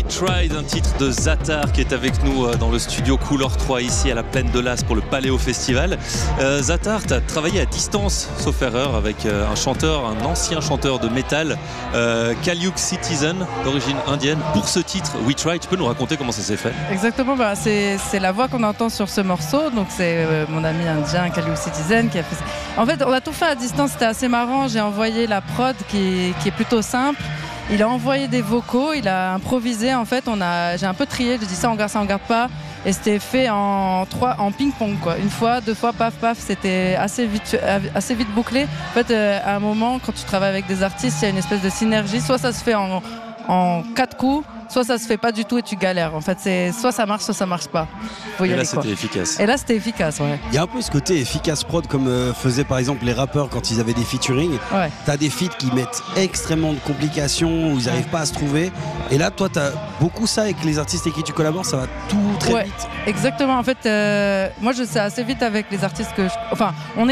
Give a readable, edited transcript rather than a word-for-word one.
We Tried, un titre de Zatar qui est avec nous dans le studio Couleur 3 ici à la Plaine de l'As pour le Paléo Festival. Zatar, tu as travaillé à distance, sauf erreur, avec un ancien chanteur de métal, Kaliuk Citizen, d'origine indienne, pour ce titre We Tried. Tu peux nous raconter comment ça s'est fait? Exactement, c'est la voix qu'on entend sur ce morceau, donc c'est mon ami indien Kaliuk Citizen qui a fait ça. En fait, on a tout fait à distance, c'était assez marrant. J'ai envoyé la prod qui est plutôt simple. Il a envoyé des vocaux, il a improvisé. En fait, j'ai un peu trié, j'ai dit ça on garde pas. Et c'était fait en ping-pong, quoi. Une fois, deux fois, paf, paf, c'était assez vite bouclé. En fait, à un moment, quand tu travailles avec des artistes, il y a une espèce de synergie. Soit ça se fait en 4 coups, soit ça se fait pas du tout et tu galères. En fait, c'est soit ça marche, soit ça marche pas. Et là, c'était efficace. Et là, c'était efficace, ouais. Il y a un peu ce côté efficace prod comme faisaient par exemple les rappeurs quand ils avaient des featuring. Ouais. T'as des feats qui mettent extrêmement de complications où ils n'arrivent pas à se trouver. Et là, toi, t'as beaucoup ça avec les artistes avec qui tu collabores, ça va tout très vite. Exactement. En fait, moi, je sais assez vite avec les artistes on est